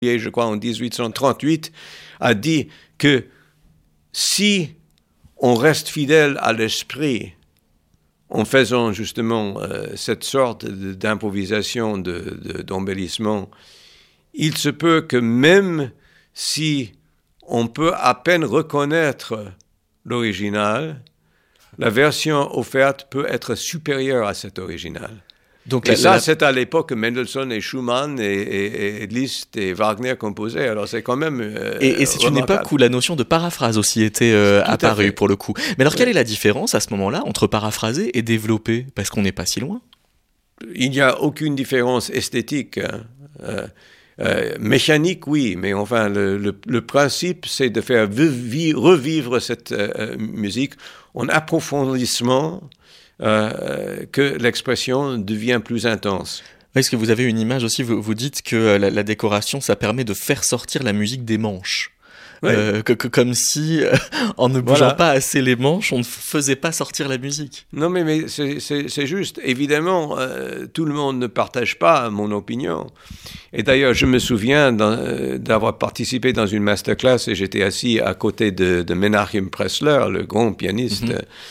je crois en 1838, a dit que si on reste fidèle à l'esprit en faisant justement cette sorte d'improvisation, d'embellissement, il se peut que même si on peut à peine reconnaître l'original, la version offerte peut être supérieure à cette originale. Donc, et ça, c'est à l'époque que Mendelssohn et Schumann et Liszt et Wagner composaient. Alors, c'est quand même et c'est une époque où la notion de paraphrase aussi était apparue, pour le coup. Mais alors, quelle est la différence, à ce moment-là, entre paraphraser et développer ? Parce qu'on n'est pas si loin. Il n'y a aucune différence esthétique. Mécanique, oui, mais enfin, le principe, c'est de faire revivre cette musique en approfondissement, que l'expression devient plus intense. Est-ce que vous avez une image aussi, vous dites que la décoration, ça permet de faire sortir la musique des manches. Oui. Comme si, en ne bougeant pas assez les manches, on ne faisait pas sortir la musique. Non, mais c'est juste. Évidemment, tout le monde ne partage pas mon opinion. Et d'ailleurs, je me souviens d'avoir participé dans une masterclass et j'étais assis à côté de Menachem Pressler, le grand pianiste.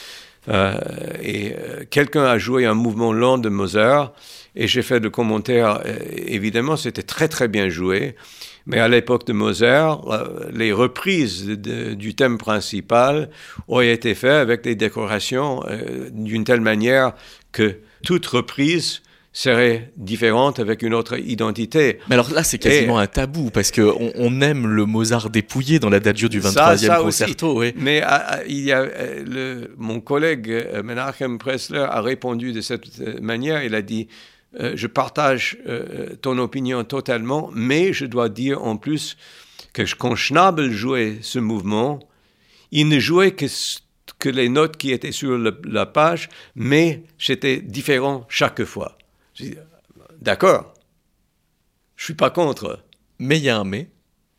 Et quelqu'un a joué un mouvement lent de Mozart et j'ai fait le commentaire, évidemment, c'était très très bien joué. Mais à l'époque de Mozart, les reprises du thème principal ont été faites avec des décorations d'une telle manière que toute reprise serait différente avec une autre identité. Mais alors là, c'est quasiment un tabou, parce qu'on aime le Mozart dépouillé dans l'adagio du 23e concerto. Oui. Mais il y a mon collègue Menachem Pressler a répondu de cette manière, il a dit je partage ton opinion totalement, mais je dois dire en plus que quand Schnabel jouait ce mouvement, il ne jouait que les notes qui étaient sur la page, mais c'était différent chaque fois. Je dis, d'accord, je ne suis pas contre. Mais il y a un mais.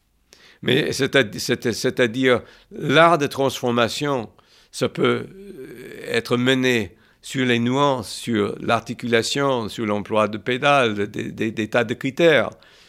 Mais c'est-à-dire, l'art de transformation, ça peut être mené sur les nuances, sur l'articulation, sur l'emploi de pédales, des tas de critères.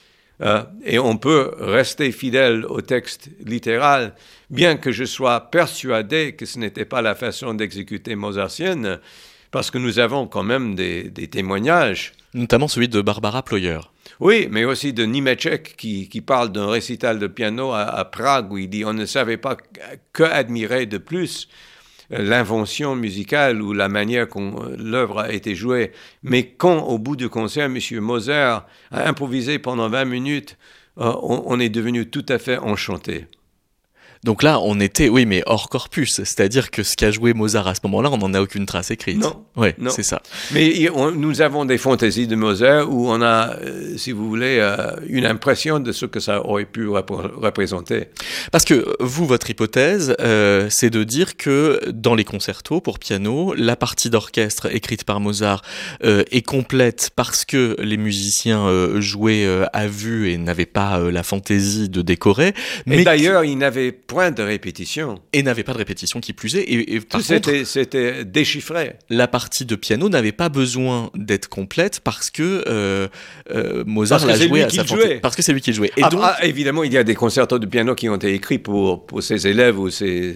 Et on peut rester fidèle au texte littéral, bien que je sois persuadé que ce n'était pas la façon d'exécuter mozartienne, parce que nous avons quand même des témoignages. Notamment celui de Barbara Ployer. Oui, mais aussi de Němeček qui parle d'un récital de piano à Prague, où il dit on ne savait pas que admirer de plus l'invention musicale ou la manière dont l'œuvre a été jouée. Mais quand, au bout du concert, M. Mozart a improvisé pendant 20 minutes, on est devenu tout à fait enchanté. Donc là, on était, oui, mais hors corpus. C'est-à-dire que ce qu'a joué Mozart à ce moment-là, on n'en a aucune trace écrite. Non. Oui, non. C'est ça. Mais nous avons des fantaisies de Mozart où on a, si vous voulez, une impression de ce que ça aurait pu représenter. Parce que vous, votre hypothèse, c'est de dire que dans les concertos pour piano, la partie d'orchestre écrite par Mozart est complète parce que les musiciens jouaient à vue et n'avaient pas la fantaisie de décorer. Mais d'ailleurs, ils n'avaient point de répétition. Et n'avait pas de répétition qui plus est. Et par contre, c'était déchiffré. La partie de piano n'avait pas besoin d'être complète parce que Mozart l'a joué à sa fantaisie. Parce que c'est lui qui le jouait. Et donc... évidemment, il y a des concertos de piano qui ont été écrits pour ses élèves ou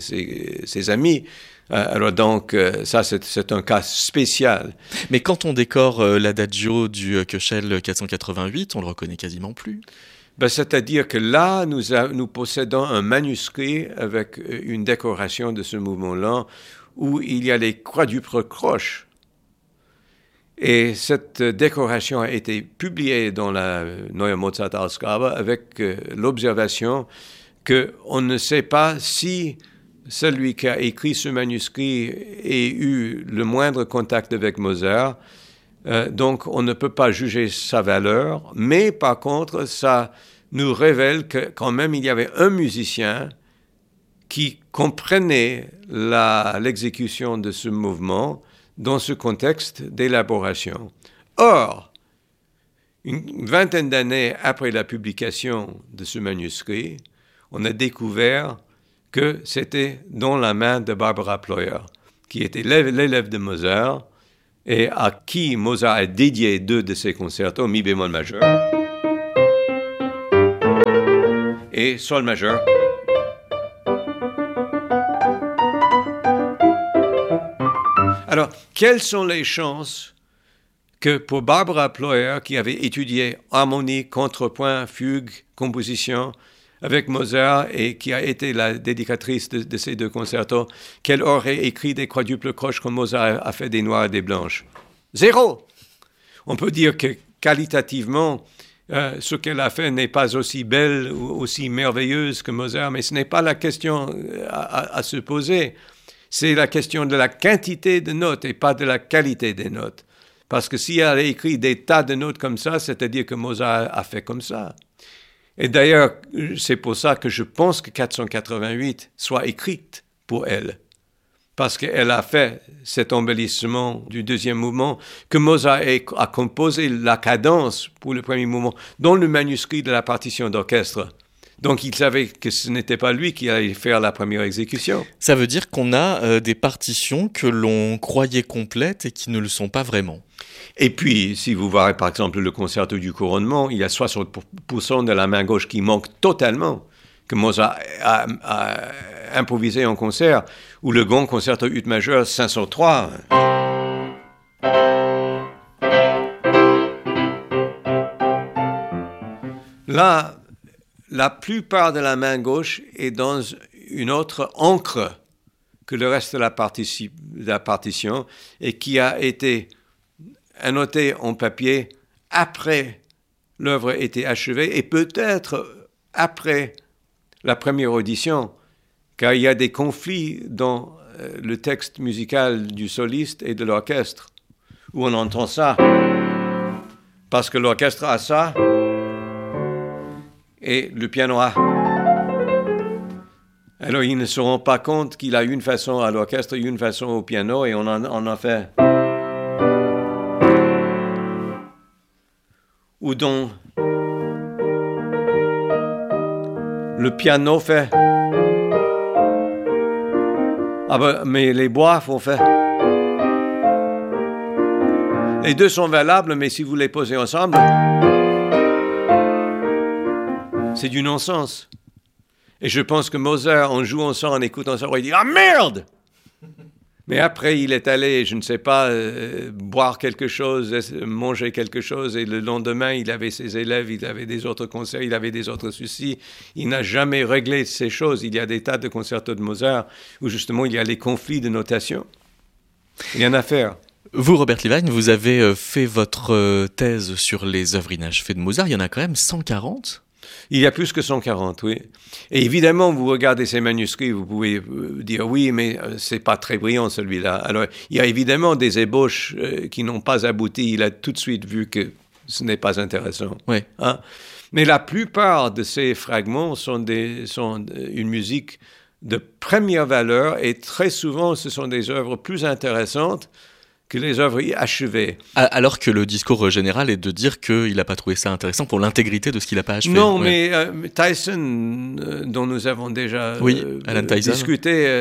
ses amis. Alors donc, ça, c'est un cas spécial. Mais quand on décore l'adagio du Köchel 488, on le reconnaît quasiment plus. C'est-à-dire que là, nous possédons un manuscrit avec une décoration de ce mouvement-là où il y a les quadruples croches. Et cette décoration a été publiée dans la Neue Mozart-Ausgabe avec l'observation qu'on ne sait pas si celui qui a écrit ce manuscrit ait eu le moindre contact avec Mozart. Donc, on ne peut pas juger sa valeur, mais par contre, ça nous révèle que quand même, il y avait un musicien qui comprenait l'exécution de ce mouvement dans ce contexte d'élaboration. Or, une vingtaine d'années après la publication de ce manuscrit, on a découvert que c'était dans la main de Barbara Ployer, qui était l'élève de Mozart, et à qui Mozart a dédié 2 de ses concertos, mi bémol majeur. et sol majeur. Alors, quelles sont les chances que pour Barbara Ployer, qui avait étudié harmonie, contrepoint, fugue, composition avec Mozart et qui a été la dédicatrice de ces deux concertos, qu'elle aurait écrit des quadruples croches comme Mozart a fait des noires et des blanches? Zéro! On peut dire que qualitativement, ce qu'elle a fait n'est pas aussi belle ou aussi merveilleuse que Mozart, mais ce n'est pas la question à se poser. C'est la question de la quantité de notes et pas de la qualité des notes. Parce que si elle a écrit des tas de notes comme ça, c'est-à-dire que Mozart a fait comme ça. Et d'ailleurs, c'est pour ça que je pense que 488 soit écrite pour elle. Parce qu'elle a fait cet embellissement du deuxième mouvement, que Mozart a composé la cadence pour le premier mouvement dans le manuscrit de la partition d'orchestre. Donc il savait que ce n'était pas lui qui allait faire la première exécution. Ça veut dire qu'on a des partitions que l'on croyait complètes et qui ne le sont pas vraiment. Et puis, si vous voyez par exemple le concerto du couronnement, il y a 60% de la main gauche qui manque totalement, que Mozart a improvisé en concert, ou le grand concerto ut majeur 503. Là, la plupart de la main gauche est dans une autre encre que le reste de la partition et qui a été annotée en papier après l'œuvre a été achevée et peut-être après la première audition, car il y a des conflits dans le texte musical du soliste et de l'orchestre, où on entend ça, parce que l'orchestre a ça, et le piano a. Alors ils ne se rendent pas compte qu'il a une façon à l'orchestre et une façon au piano, et on en fait. Ou dont le piano fait. Ah ben, mais les bois font fait. Les deux sont valables, mais si vous les posez ensemble, c'est du non-sens. Et je pense que Mozart, en jouant ça, en écoutant ça, il dit « Ah merde !» Mais après, il est allé, je ne sais pas, boire quelque chose, manger quelque chose, et le lendemain, il avait ses élèves, il avait des autres concerts, il avait des autres soucis. Il n'a jamais réglé ces choses. Il y a des tas de concertos de Mozart où, justement, il y a les conflits de notation. Il y en a à faire. Vous, Robert Levine, vous avez fait votre thèse sur les œuvres inachevées de Mozart. Il y en a quand même 140 ? Il y a plus que 140, oui. Et évidemment, vous regardez ces manuscrits, vous pouvez dire oui, mais c'est pas très brillant celui-là. Alors, il y a évidemment des ébauches qui n'ont pas abouti. Il a tout de suite vu que ce n'est pas intéressant. Oui. Hein? Mais la plupart de ces fragments sont une musique de première valeur et très souvent, ce sont des œuvres plus intéressantes que les œuvres achevées. Alors que le discours général est de dire qu'il n'a pas trouvé ça intéressant pour l'intégrité de ce qu'il n'a pas achevé. Non, ouais. Mais Tyson, dont nous avons déjà discuté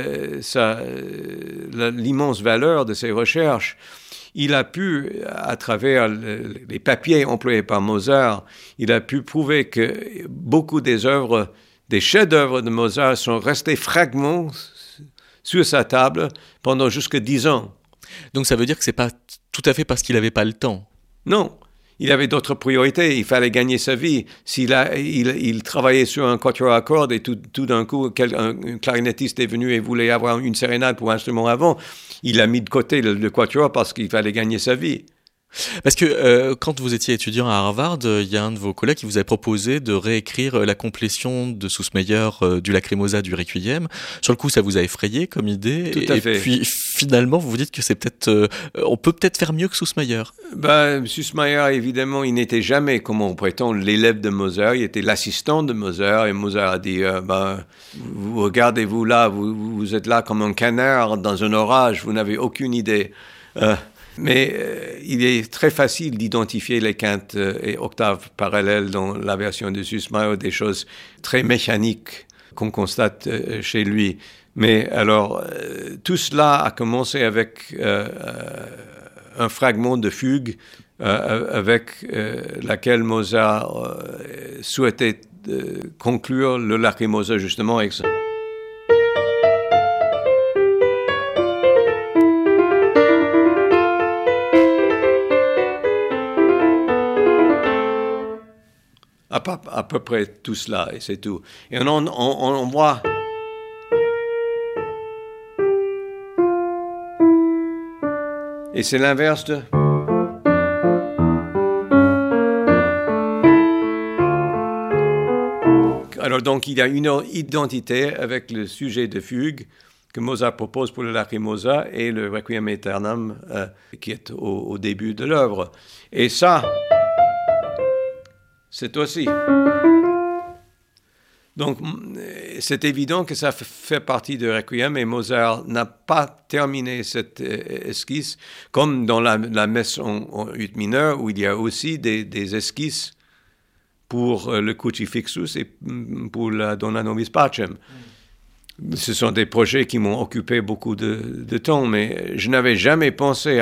l'immense valeur de ses recherches, il a pu, à travers les papiers employés par Mozart, il a pu prouver que beaucoup des œuvres, des chefs-d'œuvre de Mozart sont restés fragments sur sa table pendant jusqu'à 10 ans. Donc ça veut dire que c'est pas tout à fait parce qu'il n'avait pas le temps. Non, il avait d'autres priorités. Il fallait gagner sa vie. Il travaillait sur un quatuor à cordes et tout d'un coup, un clarinettiste est venu et voulait avoir une sérénade pour un instrument avant, il a mis de côté le quatuor parce qu'il fallait gagner sa vie. Parce que quand vous étiez étudiant à Harvard, il y a un de vos collègues qui vous avait proposé de réécrire la complétion de Soussmeyer du Lacrimosa du Requiem. Sur le coup, ça vous a effrayé comme idée. Tout à fait. Et puis finalement, vous vous dites que c'est peut-être, on peut peut-être faire mieux que Soussmeyer. Soussmeyer, évidemment, il n'était jamais, comme on prétend, l'élève de Mozart. Il était l'assistant de Mozart. Et Mozart a dit, vous regardez-vous là, vous êtes là comme un canard dans un orage. Vous n'avez aucune idée. Mais il est très facile d'identifier les quintes et octaves parallèles dans la version de Süssmayr, des choses très mécaniques qu'on constate chez lui. Mais alors, tout cela a commencé avec un fragment de fugue avec laquelle Mozart souhaitait conclure le Lacrimosa justement avec ça. À peu près tout cela, et c'est tout. Et on voit... Et c'est l'inverse de... Alors donc il y a une identité avec le sujet de fugue que Mozart propose pour le Lacrimosa et le Requiem Aeternam qui est au début de l'œuvre. Et ça... c'est aussi. Donc, c'est évident que ça fait partie de Requiem et Mozart n'a pas terminé cette esquisse, comme dans la messe en ut mineur, où il y a aussi des esquisses pour le Crucifixus et pour la Dona Nobis Pacem. Ce sont des projets qui m'ont occupé beaucoup de temps, mais je n'avais jamais pensé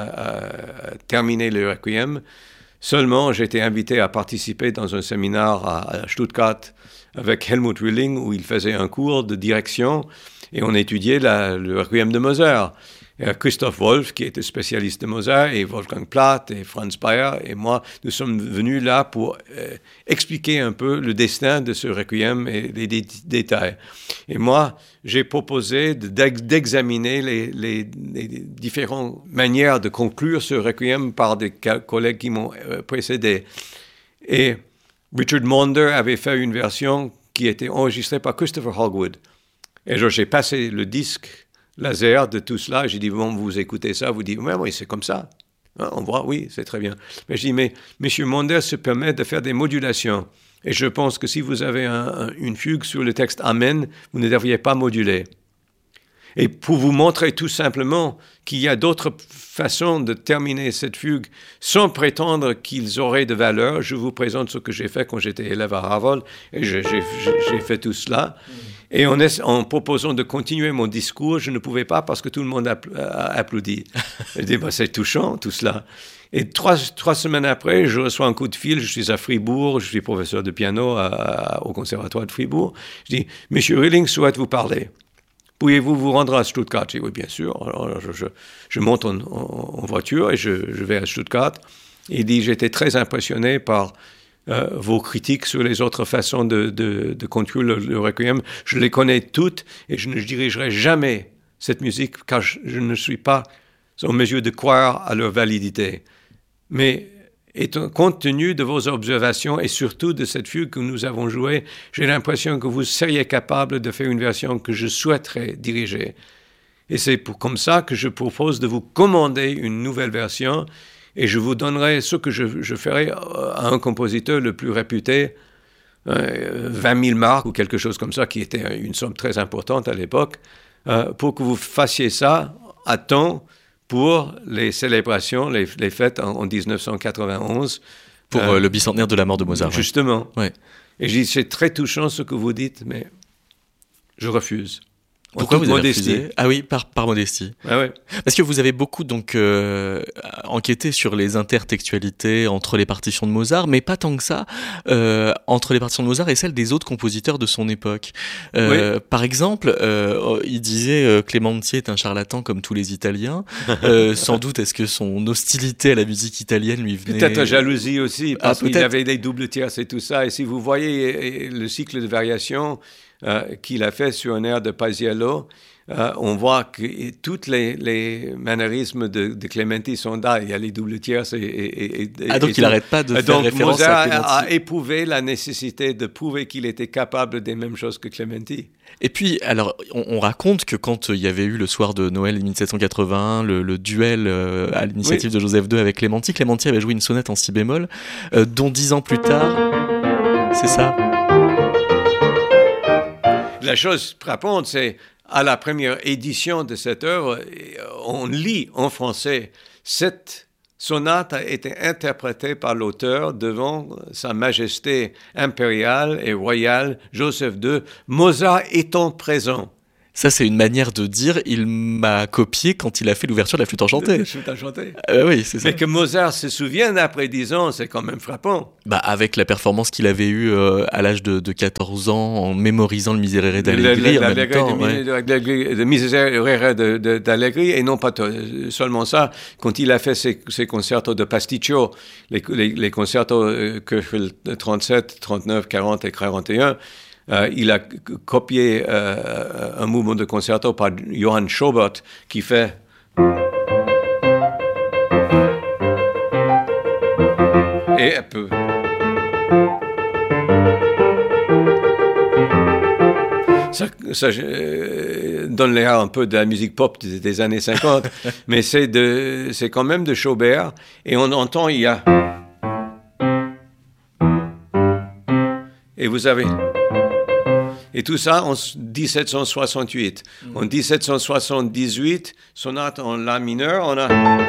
à terminer le Requiem. Seulement, j'ai été invité à participer dans un séminaire à Stuttgart avec Helmut Rilling, où il faisait un cours de direction et on étudiait le Requiem de Mozart. Et Christoph Wolff, qui était spécialiste de Mozart, et Wolfgang Plath, et Franz Bayer, et moi, nous sommes venus là pour expliquer un peu le destin de ce Requiem et les détails. Et moi, j'ai proposé d'examiner les différentes manières de conclure ce Requiem par des collègues qui m'ont précédé. Et Richard Maunder avait fait une version qui était enregistrée par Christopher Hogwood. Et alors, j'ai passé le disque laser de tout cela. J'ai dit, bon, vous écoutez ça, vous dites, oui, c'est comme ça. Hein, on voit, oui, c'est très bien. Mais je dis, mais M. Maunder se permet de faire des modulations. Et je pense que si vous avez une fugue sur le texte Amen, vous ne devriez pas moduler. Et pour vous montrer tout simplement qu'il y a d'autres façons de terminer cette fugue sans prétendre qu'ils auraient de valeur, je vous présente ce que j'ai fait quand j'étais élève à Harvard, et j'ai fait tout cela. Et en proposant de continuer mon discours, je ne pouvais pas parce que tout le monde a applaudi. Je dis, c'est touchant, tout cela. Et trois semaines après, je reçois un coup de fil, je suis à Fribourg, je suis professeur de piano au conservatoire de Fribourg. Je dis, Monsieur Rilling souhaite vous parler. Pourriez-vous vous rendre à Stuttgart? Je dis, oui, bien sûr. Alors, je monte en voiture et je vais à Stuttgart. Il dit, j'étais très impressionné par vos critiques sur les autres façons de conclure le Requiem. Je les connais toutes et je ne dirigerai jamais cette musique car je ne suis pas en mesure de croire à leur validité. Mais compte tenu de vos observations et surtout de cette fugue que nous avons jouée, j'ai l'impression que vous seriez capable de faire une version que je souhaiterais diriger. Et c'est comme ça que je propose de vous commander une nouvelle version et je vous donnerai ce que je ferai à un compositeur le plus réputé, 20 000 marks ou quelque chose comme ça, qui était une somme très importante à l'époque, pour que vous fassiez ça à temps pour les célébrations, les fêtes en 1991. Pour le bicentenaire de la mort de Mozart. Justement. Ouais. Et je dis, c'est très touchant ce que vous dites, mais je refuse. Pourquoi vous avez refusé ? Ah oui, par modestie. Ah ouais. Parce que vous avez beaucoup donc enquêté sur les intertextualités entre les partitions de Mozart, mais pas tant que ça entre les partitions de Mozart et celles des autres compositeurs de son époque. Oui. Par exemple, il disait Clémenti est un charlatan comme tous les Italiens. Sans doute, est-ce que son hostilité à la musique italienne lui venait... Peut-être jalousie aussi, parce qu'il avait des doubles tierces et tout ça. Et si vous voyez le cycle de variation qu'il a fait sur un air de Paisiello, on voit que tous les mannérismes de Clementi sont là. Il y a les doubles tierces donc il n'arrête pas de faire référence Mozart à Clementi. a éprouvé la nécessité de prouver qu'il était capable des mêmes choses que Clementi. Et puis, alors, on raconte que quand il y avait eu le soir de Noël 1781, le duel à l'initiative de Joseph II avec Clementi avait joué une sonate en si bémol, dont 10 ans plus tard, c'est ça. La chose frappante, c'est à la première édition de cette œuvre, on lit en français cette sonate a été interprétée par l'auteur devant Sa Majesté impériale et royale Joseph II, Mozart étant présent. Ça, c'est une manière de dire il m'a copié quand il a fait l'ouverture de la flûte enchantée. La flûte enchantée. Oui, c'est ça. Mais que Mozart se souvienne après 10 ans, c'est quand même frappant. Avec la performance qu'il avait eue à l'âge de 14 ans, en mémorisant le Miserere d'Allegri en même temps. Le Miserere d'Allegri, et non pas seulement ça, quand il a fait ses concertos de pasticcio, les concertos Köchel 37, 39, 40 et 41, il a copié un mouvement de concerto par Johann Schobert qui fait... Et un peu... Ça donne l'air un peu de la musique pop des années 50, mais c'est quand même de Schobert, et on entend, il y a... Et vous avez... Et tout ça en 1768. En 1778, sonate en La mineur, on a...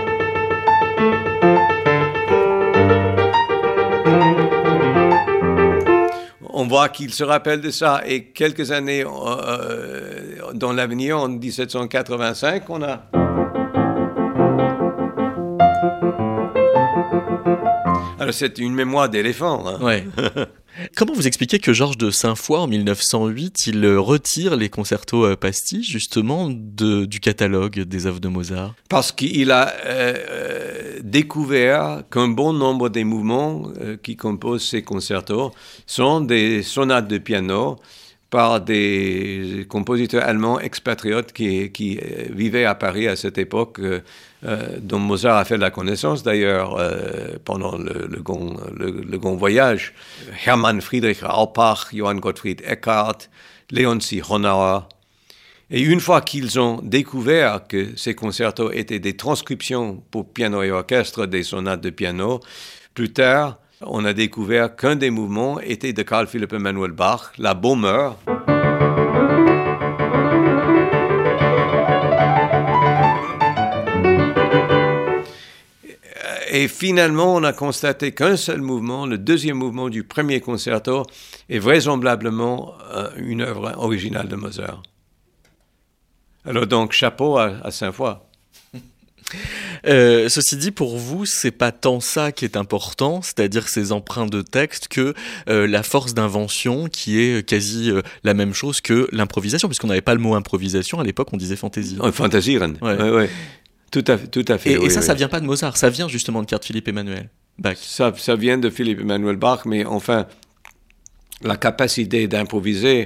On voit qu'il se rappelle de ça. Et quelques années dans l'avenir, en 1785, on a... Alors c'est une mémoire d'éléphant. Hein. Ouais. Comment vous expliquez que Georges de Saint-Foix, en 1908, il retire les concertos pastiches, justement, du catalogue des œuvres de Mozart? Parce qu'il a découvert qu'un bon nombre des mouvements qui composent ces concertos sont des sonates de piano par des compositeurs allemands expatriotes qui vivaient à Paris à cette époque, dont Mozart a fait la connaissance d'ailleurs pendant le grand voyage. Hermann Friedrich Raupach, Johann Gottfried Eckart, Leoncy Honauer. Et une fois qu'ils ont découvert que ces concertos étaient des transcriptions pour piano et orchestre des sonates de piano, plus tard, on a découvert qu'un des mouvements était de Carl Philipp Emanuel Bach, la Baumer. Et finalement, on a constaté qu'un seul mouvement, le deuxième mouvement du premier concerto, est vraisemblablement une œuvre originale de Mozart. Alors donc, chapeau à Saint-Foix. Ceci dit, pour vous, c'est pas tant ça qui est important, c'est-à-dire ces emprunts de texte, que la force d'invention qui est quasi la même chose que l'improvisation, puisqu'on n'avait pas le mot improvisation, à l'époque on disait fantaisie. Fantasieren, ouais. Tout à fait. Et ça vient pas de Mozart, ça vient justement de Carl Philipp Emanuel Bach. Ça vient de Philipp Emanuel Bach, mais enfin, la capacité d'improviser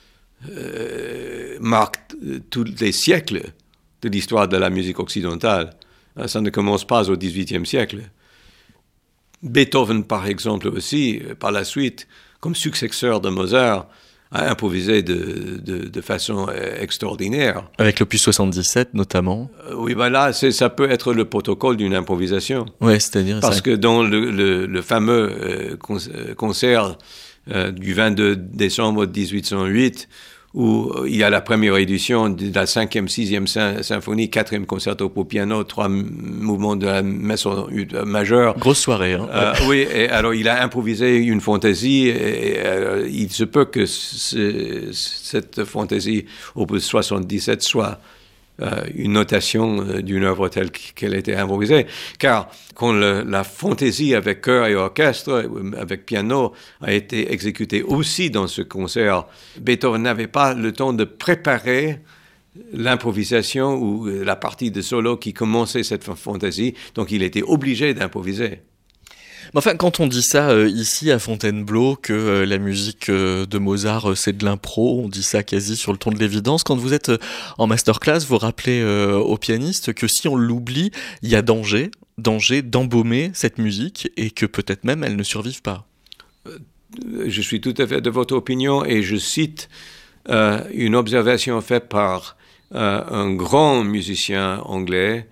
marque tous les siècles de l'histoire de la musique occidentale. Ça ne commence pas au XVIIIe siècle. Beethoven, par exemple, aussi, par la suite, comme successeur de Mozart, a improvisé de façon extraordinaire. Avec l'opus 77, notamment. Oui, ben là, ça peut être le protocole d'une improvisation. Oui, c'est-à-dire... Parce que dans le fameux concert du 22 décembre 1808, où il y a la première édition de la 5e, 6e symphonie, 4e concerto pour piano, 3 mouvements de la messe majeure. Grosse soirée. Hein. Oui, et alors il a improvisé une fantaisie, et il se peut que cette fantaisie, opus 77, soit une notation d'une œuvre telle qu'elle était improvisée. Car quand la fantaisie avec chœur et orchestre, avec piano, a été exécutée aussi dans ce concert, Beethoven n'avait pas le temps de préparer l'improvisation ou la partie de solo qui commençait cette fantaisie, donc il était obligé d'improviser. Enfin, quand on dit ça ici à Fontainebleau, que la musique de Mozart c'est de l'impro, on dit ça quasi sur le ton de l'évidence. Quand vous êtes en masterclass, vous rappelez aux pianistes que si on l'oublie, il y a danger d'embaumer cette musique et que peut-être même elle ne survive pas. Je suis tout à fait de votre opinion et je cite une observation faite par un grand musicien anglais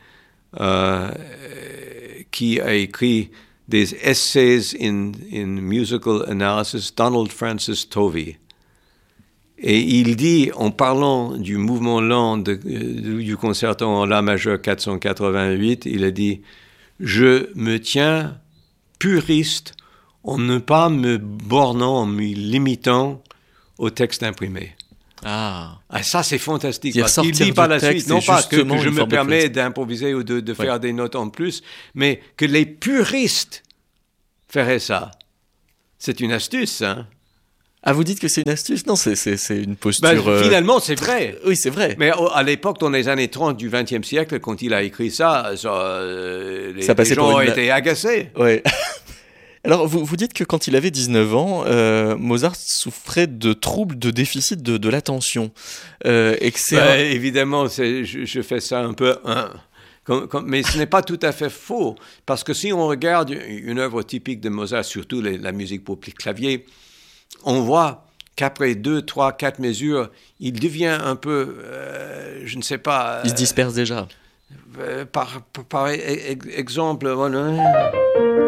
qui a écrit des essays in musical analysis, Donald Francis Tovey. Et il dit, en parlant du mouvement lent du concerto en La majeur 488, il a dit « Je me tiens puriste en ne pas me bornant, en me limitant au texte imprimé. » Ah. Ça, c'est fantastique. Dire Parce qu'il sortir dit par du la texte, suite, non c'est pas que justement je une me forme de permets poésie. d'improviser ou de Ouais. faire des notes en plus, mais que les puristes feraient ça. C'est une astuce, hein. Ah, vous dites que c'est une astuce? Non, c'est une posture... Finalement, c'est vrai. Oui, c'est vrai. Mais à l'époque, dans les années 30 du XXe siècle, quand il a écrit ça, les passait gens pour une- étaient agacés. Ouais. Alors, vous dites que quand il avait 19 ans, Mozart souffrait de troubles de déficit de l'attention. Et que c'est... Évidemment, je fais ça un peu... mais ce n'est pas tout à fait faux, parce que si on regarde une œuvre typique de Mozart, surtout la musique pour clavier, on voit qu'après 2, 3, 4 mesures, il devient un peu, je ne sais pas... Il se disperse déjà. Par exemple... voilà.